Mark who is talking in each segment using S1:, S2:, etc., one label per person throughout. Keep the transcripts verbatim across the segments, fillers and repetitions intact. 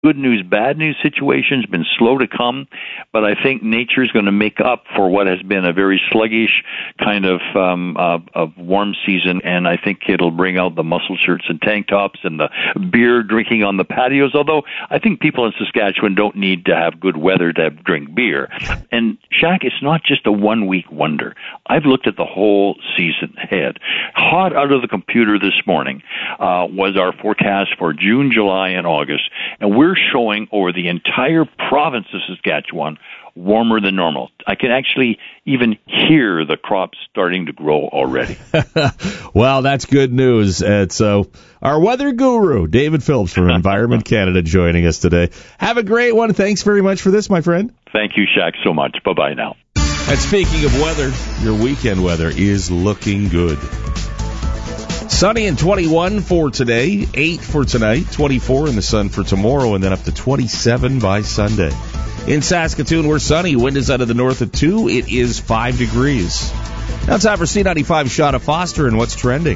S1: good news, bad news situation's been slow to come, but I think nature's going to make up for what has been a very sluggish kind of um, uh, of warm season, and I think it'll bring out the muscle shirts and tank tops and the beer drinking on the patios, although I think people in Saskatchewan don't need to have good weather to drink beer. And, Shaq, it's not just a one-week wonder. I've looked at the whole season ahead. Hot out of the computer this morning uh, was our forecast for June, July, and August, and we're showing over the entire province of Saskatchewan warmer than normal. I can actually even hear the crops starting to grow already.
S2: Well, that's good news. It's uh, our weather guru, David Phillips from Environment Canada, joining us today. Have a great one. Thanks very much for this, my friend.
S1: Thank you, Shaq, so much. Bye-bye now.
S2: And speaking of weather, your weekend weather is looking good. Sunny and twenty-one for today, eight for tonight, twenty-four in the sun for tomorrow, and then up to twenty-seven by Sunday. In Saskatoon, we're sunny. Wind is out of the north at two. It is five degrees. Now it's time for C ninety-five Shot of Foster and what's trending.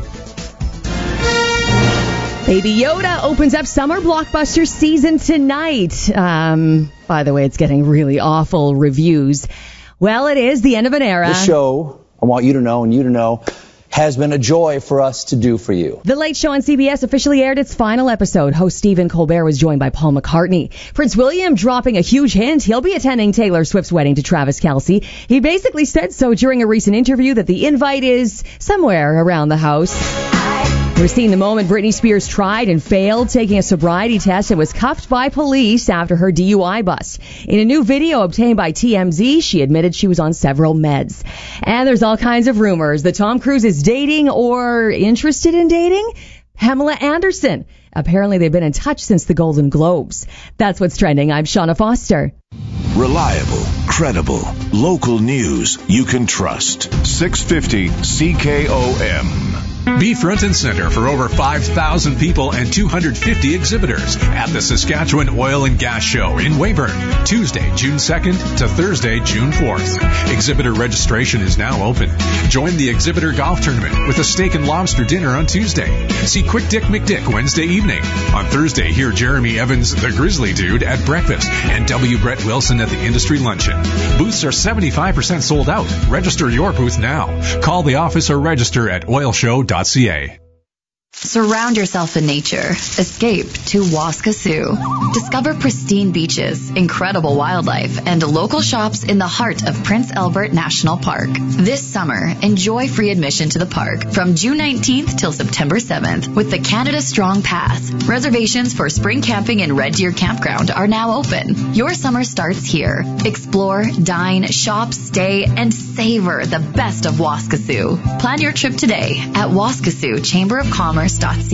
S3: Baby Yoda opens up summer blockbuster season tonight. Um, by the way, it's getting really awful reviews. Well, it is the end of an era.
S4: This show, I want you to know and you to know, has been a joy for us to do for you.
S3: The Late Show on C B S officially aired its final episode. Host Stephen Colbert was joined by Paul McCartney. Prince William dropping a huge hint. He'll be attending Taylor Swift's wedding to Travis Kelce. He basically said so during a recent interview that the invite is somewhere around the house. We're seeing the moment Britney Spears tried and failed taking a sobriety test and was cuffed by police after her D U I bust. In a new video obtained by T M Z, she admitted she was on several meds. And there's all kinds of rumors that Tom Cruise is dating or interested in dating Pamela Anderson. Apparently they've been in touch since the Golden Globes. That's what's trending. I'm Shauna Foster.
S5: Reliable, credible, local news you can trust. six fifty C K O M.
S6: Be front and center for over five thousand people and two hundred fifty exhibitors at the Saskatchewan Oil and Gas Show in Weyburn, Tuesday, June second to Thursday, June fourth. Exhibitor registration is now open. Join the exhibitor golf tournament with a steak and lobster dinner on Tuesday. See Quick Dick McDick Wednesday evening. On Thursday, hear Jeremy Evans, the Grizzly Dude, at breakfast and W. Brett Wilson at the industry luncheon. Booths are seventy-five percent sold out. Register your booth now. Call the office or register at oil show dot c a.
S7: Surround yourself in nature. Escape to Waskesiu. Discover pristine beaches, incredible wildlife, and local shops in the heart of Prince Albert National Park. This summer, enjoy free admission to the park from June nineteenth till September seventh with the Canada Strong Pass. Reservations for spring camping in Red Deer Campground are now open. Your summer starts here. Explore, dine, shop, stay, and savor the best of Waskesiu. Plan your trip today at Waskesiu Chamber of Commerce.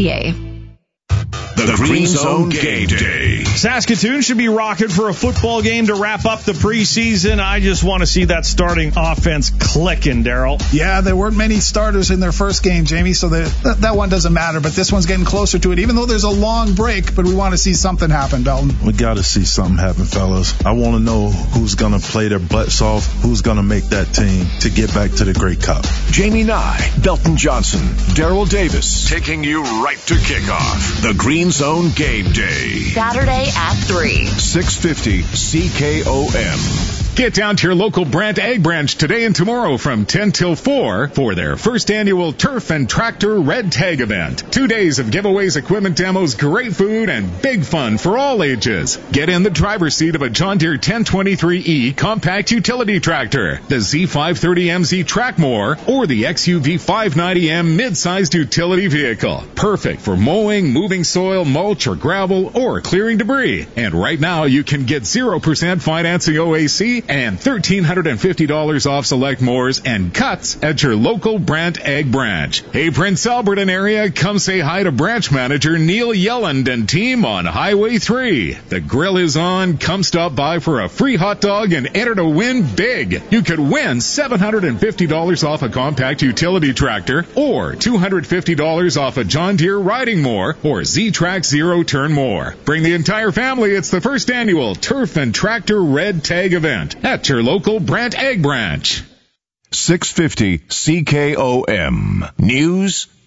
S5: The Green Zone Game Day.
S8: Saskatoon should be rocking for a football game to wrap up the preseason. I just want to see that starting offense clicking, Daryl.
S9: Yeah, there weren't many starters in their first game, Jamie, so that, that one doesn't matter. But this one's getting closer to it, even though there's a long break. But we want to see something happen, Belton.
S10: We got to see something happen, fellas. I want to know who's going to play their butts off, who's going to make that team to get back to the Grey Cup.
S5: Jamie Nye, Belton Johnson, Daryl Davis, taking you right to kickoff. The Green Zone Game Day.
S7: Saturday at three.
S5: six fifty C K O M.
S6: Get down to your local Brandt Ag Branch today and tomorrow from ten till four for their first annual Turf and Tractor Red Tag event. Two days of giveaways, equipment demos, great food, and big fun for all ages. Get in the driver's seat of a John Deere ten twenty-three E compact utility tractor, the Z five thirty M Z Trackmore, or the X U V five ninety M mid-sized utility vehicle. Perfect for mowing, moving soil, mulch, or gravel, or clearing debris. And right now, you can get zero percent financing O A C and one thousand three hundred fifty dollars off select mowers and cuts at your local Brandt Ag Branch. Hey, Prince Albert and area, come say hi to branch manager Neil Yelland and team on Highway three. The grill is on. Come stop by for a free hot dog and enter to win big. You could win seven hundred fifty dollars off a compact utility tractor or two hundred fifty dollars off a John Deere riding mower or Z-Track zero-turn mower. Bring the entire family. It's the first annual Turf and Tractor Red Tag event at your local Brandt Ag Branch.
S5: six fifty C K O M. News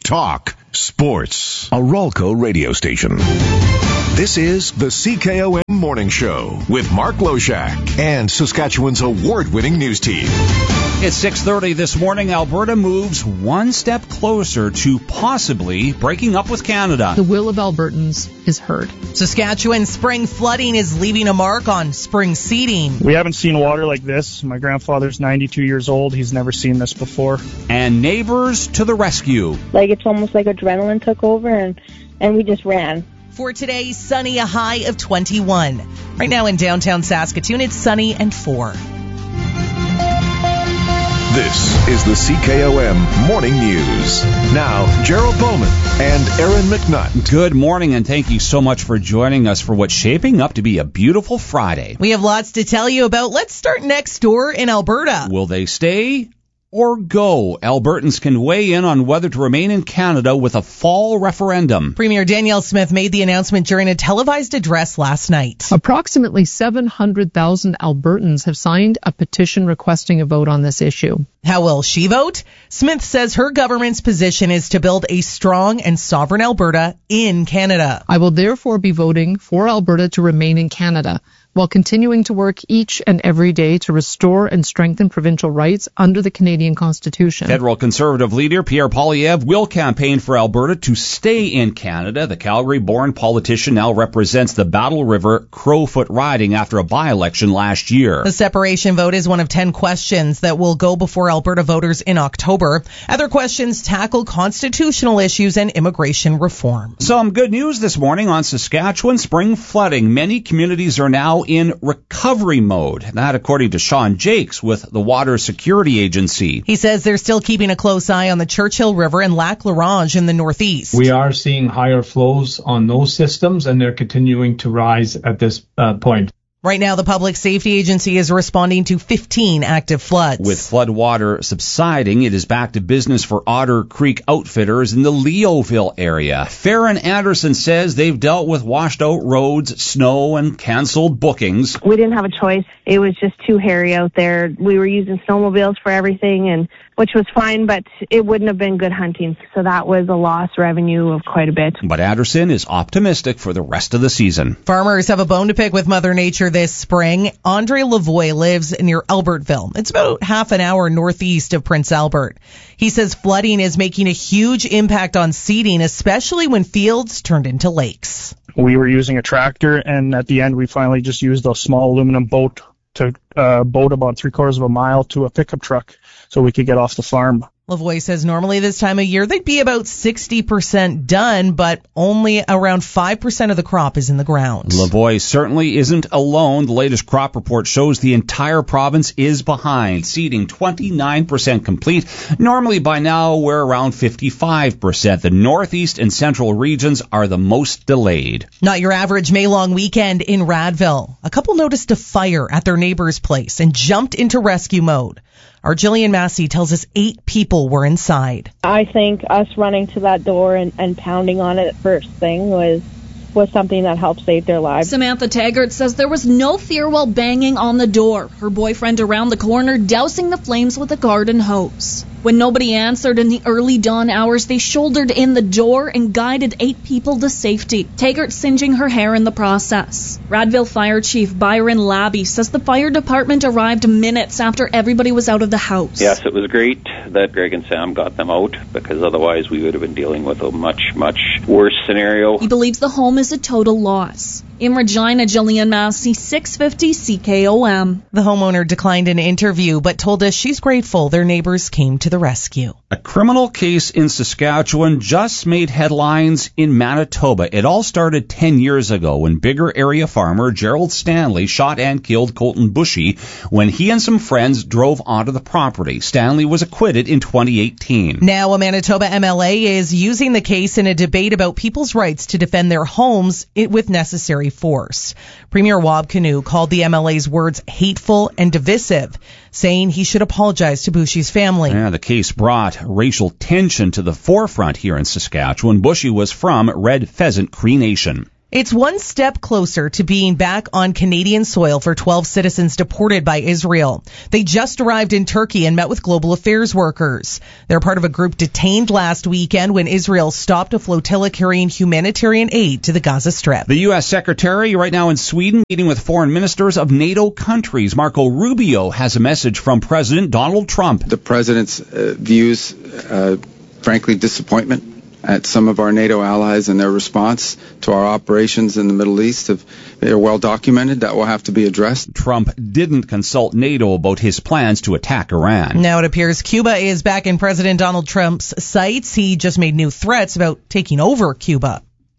S5: talk, sports. A Rolco radio station. This is the C K O M Morning Show with Mark Loshak and Saskatchewan's award-winning news team.
S11: It's six thirty this morning. Alberta moves one step closer to possibly breaking up with Canada.
S12: The will of Albertans is heard.
S13: Saskatchewan spring flooding is leaving a mark on spring seeding.
S14: We haven't seen water like this. My grandfather's ninety-two years old. He's never seen this before.
S11: And neighbors to the rescue.
S15: Like it's almost like adrenaline took over and, and we just ran.
S13: For today, sunny, a high of twenty-one. Right now in downtown Saskatoon, it's sunny and four.
S5: This is the C K O M Morning News. Now, Gerald Bowman and Aaron McNutt.
S11: Good morning, and thank you so much for joining us for what's shaping up to be a beautiful Friday.
S13: We have lots to tell you about. Let's start next door in Alberta.
S11: Will they stay or go? Albertans can weigh in on whether to remain in Canada with a fall referendum.
S13: Premier Danielle Smith made the announcement during a televised address last night.
S12: Approximately seven hundred thousand Albertans have signed a petition requesting a vote on this issue.
S13: How will she vote? Smith says her government's position is to build a strong and sovereign Alberta in Canada.
S12: I will therefore be voting for Alberta to remain in Canada, while continuing to work each and every day to restore and strengthen provincial rights under the Canadian Constitution.
S11: Federal Conservative leader Pierre Poilievre will campaign for Alberta to stay in Canada. The Calgary-born politician now represents the Battle River Crowfoot riding after a by-election last year.
S13: The separation vote is one of ten questions that will go before Alberta voters in October. Other questions tackle constitutional issues and immigration reform.
S11: Some good news this morning on Saskatchewan spring flooding. Many communities are now in recovery mode. That according to Sean Jakes with the Water Security Agency.
S13: He says they're still keeping a close eye on the Churchill River and Lac La Ronge in the northeast.
S16: We are seeing higher flows on those systems, and they're continuing to rise at this uh, point.
S13: Right now, the Public Safety Agency is responding to fifteen active floods.
S11: With flood water subsiding, it is back to business for Otter Creek Outfitters in the Leoville area. Farron Anderson says they've dealt with washed out roads, snow, and canceled bookings.
S15: We didn't have a choice. It was just too hairy out there. We were using snowmobiles for everything, and which was fine, but it wouldn't have been good hunting. So that was a lost revenue of quite a bit.
S11: But Anderson is optimistic for the rest of the season.
S13: Farmers have a bone to pick with Mother Nature this spring. Andre Lavoie lives near Albertville. It's about half an hour northeast of Prince Albert. He says flooding is making a huge impact on seeding, especially when fields turned into lakes.
S14: We were using a tractor, and at the end we finally just used a small aluminum boat to uh, boat about three quarters of a mile to a pickup truck so we could get off the farm.
S13: Lavoie says normally this time of year they'd be about sixty percent done, but only around five percent of the crop is in the ground.
S11: Lavoie certainly isn't alone. The latest crop report shows the entire province is behind, seeding twenty-nine percent complete. Normally by now we're around fifty-five percent. The northeast and central regions are the most delayed.
S13: Not your average May-long weekend in Radville. A couple noticed a fire at their neighbor's place and jumped into rescue mode. Our Jillian Massey tells us eight people were inside.
S15: I think us running to that door and, and pounding on it first thing was was something that helped save their lives.
S17: Samantha Taggart says there was no fear while banging on the door. Her boyfriend around the corner dousing the flames with a garden hose. When nobody answered in the early dawn hours, they shouldered in the door and guided eight people to safety. Taggart singeing her hair in the process. Radville Fire Chief Byron Labby says the fire department arrived minutes after everybody was out of the house.
S18: Yes, it was great that Greg and Sam got them out, because otherwise we would have been dealing with a much, much worse scenario.
S17: He believes the home is a total loss. In Regina, Jillian Massey, six fifty C K O M.
S13: The homeowner declined an interview, but told us she's grateful their neighbors came to the rescue.
S11: A criminal case in Saskatchewan just made headlines in Manitoba. It all started ten years ago when Bigger area farmer Gerald Stanley shot and killed Colton Bushy when he and some friends drove onto the property. Stanley was acquitted in twenty eighteen.
S13: Now a Manitoba M L A is using the case in a debate about people's rights to defend their homes with necessary force. Premier Wab Kinew called the M L A's words hateful and divisive, saying he should apologize to Bushy's family.
S11: Yeah, the case brought racial tension to the forefront here in Saskatchewan. Bushy was from Red Pheasant Cree Nation.
S13: It's one step closer to being back on Canadian soil for twelve citizens deported by Israel. They just arrived in Turkey and met with global affairs workers. They're part of a group detained last weekend when Israel stopped a flotilla carrying humanitarian aid to the Gaza Strip.
S11: The U S Secretary right now in Sweden meeting with foreign ministers of NATO countries. Marco Rubio has a message from President Donald Trump.
S19: The president's uh, views, uh, frankly, disappointment at some of our NATO allies and their response to our operations in the Middle East. Have, they are well documented. That will have to be addressed.
S11: Trump didn't consult NATO about his plans to attack Iran.
S13: Now it appears Cuba is back in President Donald Trump's sights. He just made new threats about taking over Cuba.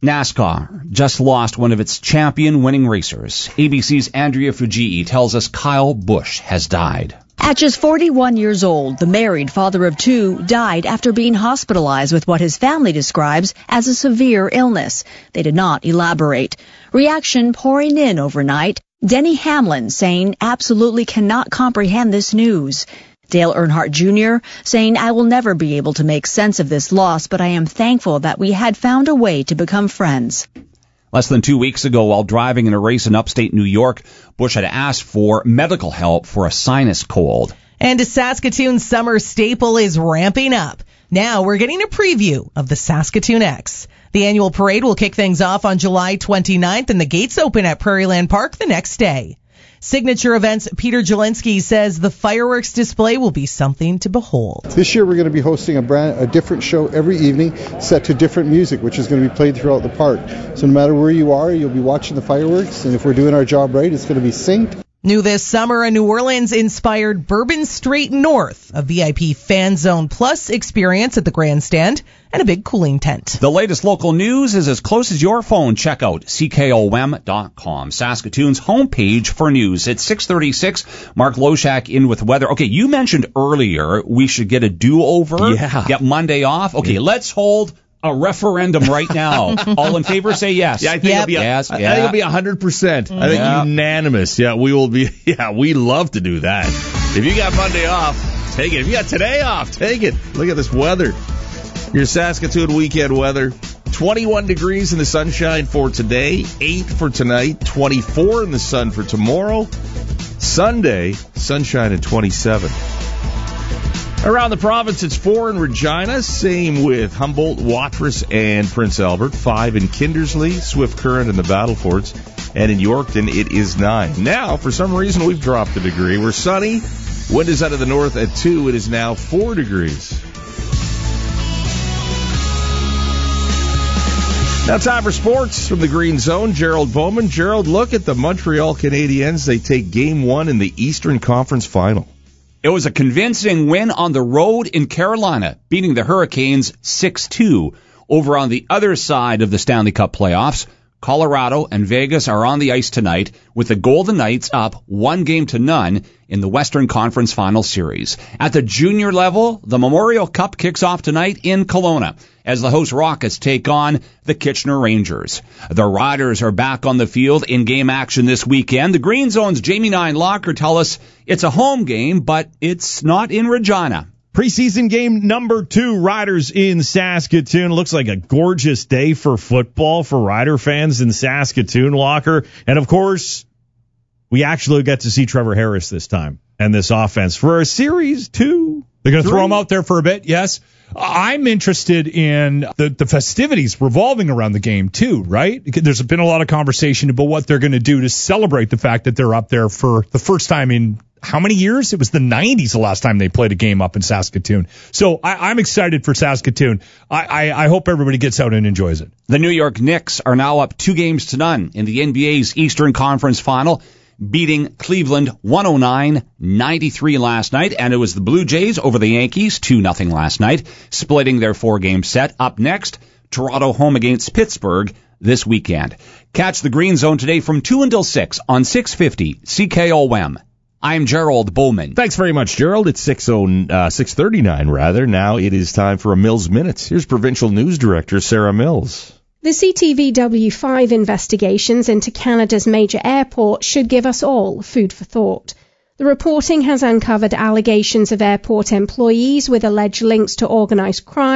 S11: NASCAR just lost one of its champion-winning racers. A B C's Andrea Fujii tells us Kyle Busch has died.
S20: At just forty-one years old, the married father of two died after being hospitalized with what his family describes as a severe illness. They did not elaborate. Reaction pouring in overnight. Denny Hamlin saying absolutely cannot comprehend this news. Dale Earnhardt Junior saying, I will never be able to make sense of this loss, but I am thankful that we had found a way to become friends.
S11: Less than two weeks ago, while driving in a race in upstate New York, Busch had asked for medical help for a sinus cold.
S13: And a Saskatoon summer staple is ramping up. Now we're getting a preview of the Saskatoon X. The annual parade will kick things off on July twenty-ninth, and the gates open at Prairieland Park the next day. Signature Events Peter Jelinski says the fireworks display will be something to behold.
S21: This year we're going to be hosting a brand, a different show every evening set to different music, which is going to be played throughout the park. So no matter where you are, you'll be watching the fireworks, and if we're doing our job right, it's going to be synced.
S13: New this summer, a New Orleans-inspired Bourbon Street North, a V I P Fan Zone Plus experience at the grandstand, and a big cooling tent.
S11: The latest local news is as close as your phone. Check out C K O M dot com, Saskatoon's homepage for news. It's six thirty-six. Mark Loshak in with weather. Okay, you mentioned earlier we should get a do-over.
S2: Yeah.
S11: Get Monday off. Okay, yeah. Let's hold a referendum right now. All in favor, say yes.
S2: Yeah, I think
S11: yep.
S2: it'll be. A,
S11: yes,
S2: I
S11: yeah.
S2: think it'll be a hundred percent. I think
S11: yeah.
S2: unanimous. Yeah, we will be. Yeah, we love to do that. If you got Monday off, take it. If you got today off, take it. Look at this weather. Your Saskatoon weekend weather. twenty-one degrees in the sunshine for today. eight for tonight. twenty-four in the sun for tomorrow. Sunday, sunshine at twenty-seven. Around the province, it's four in Regina. Same with Humboldt, Watrous, and Prince Albert. Five in Kindersley, Swift Current, and the Battleforts. And in Yorkton, it is nine. Now, for some reason, we've dropped a degree. We're sunny. Wind is out of the north at two. It is now four degrees. Now time for sports from the Green Zone. Gerald Bowman. Gerald, look at the Montreal Canadiens. They take game one in the Eastern Conference Final.
S11: It was a convincing win on the road in Carolina, beating the Hurricanes six two. Over on the other side of the Stanley Cup playoffs, Colorado and Vegas are on the ice tonight with the Golden Knights up one game to none in the Western Conference Final Series. At the junior level, the Memorial Cup kicks off tonight in Kelowna as the host Rockets take on the Kitchener Rangers. The Riders are back on the field in game action this weekend. The Green Zone's Jamie Nine Locker tell us it's a home game, but it's not in Regina.
S8: Preseason game number two, Riders in Saskatoon. Looks like a gorgeous day for football for Rider fans in Saskatoon, Locker. And, of course, we actually get to see Trevor Harris this time and this offense for a series two.
S22: They're going to throw him out there for a bit, yes. I'm interested in the, the festivities revolving around the game, too, right? There's been a lot of conversation about what they're going to do to celebrate the fact that they're up there for the first time in how many years? It was the nineties the last time they played a game up in Saskatoon. So I, I'm excited for Saskatoon. I, I, I hope everybody gets out and enjoys it.
S11: The New York Knicks are now up two games to none in the N B A's Eastern Conference Final, beating Cleveland one oh nine ninety-three last night, and it was the Blue Jays over the Yankees two nothing last night, splitting their four-game set. Up next, Toronto home against Pittsburgh this weekend. Catch the Green Zone today from two until six on six fifty C K O M. I'm Gerald Bowman.
S2: Thanks very much, Gerald. It's six thirty-nine, rather. Now it is time for a Mills Minute. Here's Provincial News Director Sarah Mills.
S23: The C T V W five investigations into Canada's major airport should give us all food for thought. The reporting has uncovered allegations of airport employees with alleged links to organised crime,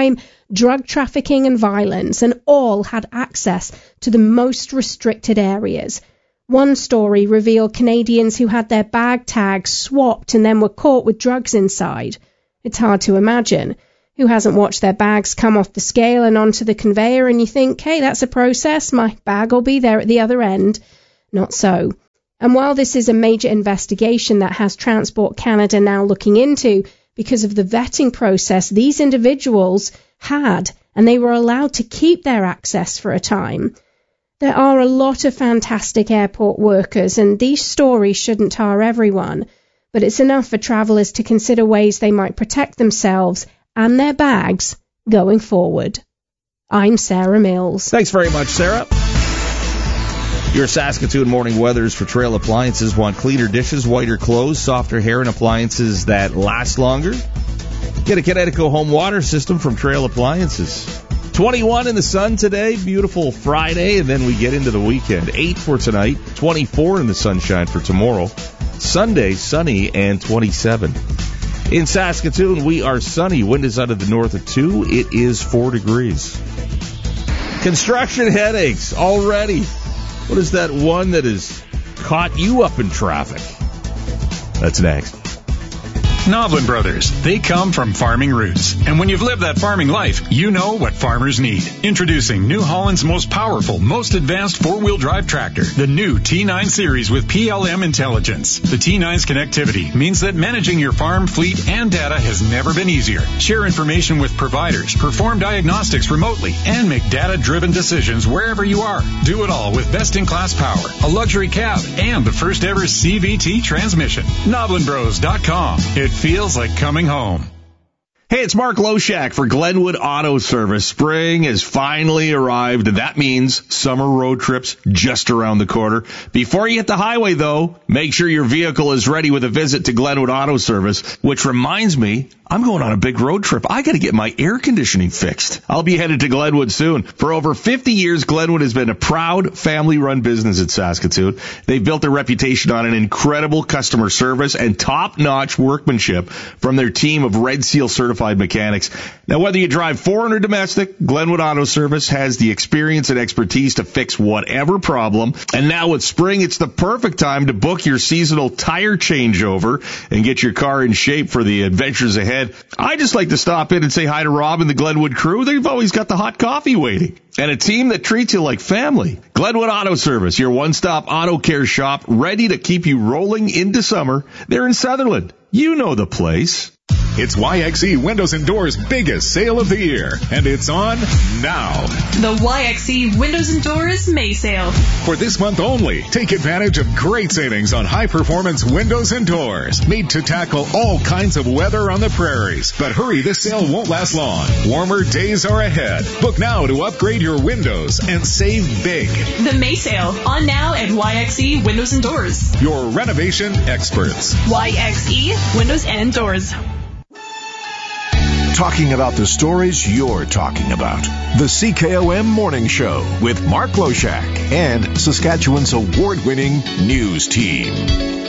S23: drug trafficking and violence, and all had access to the most restricted areas. One story revealed Canadians who had their bag tags swapped and then were caught with drugs inside. It's hard to imagine. Who hasn't watched their bags come off the scale and onto the conveyor and you think, hey, that's a process, my bag will be there at the other end? Not so. And while this is a major investigation that has Transport Canada now looking into, because of the vetting process these individuals had, and they were allowed to keep their access for a time. There are a lot of fantastic airport workers, and these stories shouldn't tar everyone, but it's enough for travellers to consider ways they might protect themselves and their bags going forward. I'm Sarah Mills.
S2: Thanks very much, Sarah. Your Saskatoon morning weathers for Trail Appliances. Want cleaner dishes, whiter clothes, softer hair, and appliances that last longer? Get a Kinetico home water system from Trail Appliances. twenty-one in the sun today, beautiful Friday, and then we get into the weekend. eight for tonight, twenty-four in the sunshine for tomorrow. Sunday, sunny and twenty-seven. In Saskatoon, we are sunny. Wind is out of the north at two. It is four degrees. Construction headaches already. What is that one that has caught you up in traffic? That's next.
S6: Noblin Brothers. They come from farming roots. And when you've lived that farming life, you know what farmers need. Introducing New Holland's most powerful, most advanced four-wheel drive tractor, the new T nine Series with P L M intelligence. The T nine's connectivity means that managing your farm, fleet, and data has never been easier. Share information with providers, perform diagnostics remotely, and make data-driven decisions wherever you are. Do it all with best-in-class power, a luxury cab, and the first-ever C V T transmission. Noblin Bros dot com. It feels like coming home.
S2: Hey, it's Mark Loshak for Glenwood Auto Service. Spring has finally arrived, and that means summer road trips just around the corner. Before you hit the highway, though, make sure your vehicle is ready with a visit to Glenwood Auto Service, which reminds me, I'm going on a big road trip. I got to get my air conditioning fixed. I'll be headed to Glenwood soon. For over fifty years, Glenwood has been a proud family-run business in Saskatoon. They've built their reputation on an incredible customer service and top-notch workmanship from their team of Red Seal certified mechanics. Now, whether you drive foreign or domestic, Glenwood Auto Service has the experience and expertise to fix whatever problem. And now with spring, it's the perfect time to book your seasonal tire changeover and get your car in shape for the adventures ahead. I just like to stop in and say hi to Rob and the Glenwood crew. They've always got the hot coffee waiting. And a team that treats you like family. Glenwood Auto Service, your one-stop auto care shop, ready to keep you rolling into summer. They're in Sutherland. You know the place.
S6: It's Y X E Windows and Doors' biggest sale of the year, and it's on now.
S1: The Y X E Windows and Doors May Sale.
S6: For this month only, take advantage of great savings on high-performance windows and doors, made to tackle all kinds of weather on the prairies. But hurry, this sale won't last long. Warmer days are ahead. Book now to upgrade your windows and save big.
S1: The May Sale, on now at Y X E Windows and Doors.
S6: Your renovation experts.
S1: Y X E Windows and Doors.
S5: Talking about the stories you're talking about. The C K O M Morning Show with Mark Loshak and Saskatchewan's award-winning news team.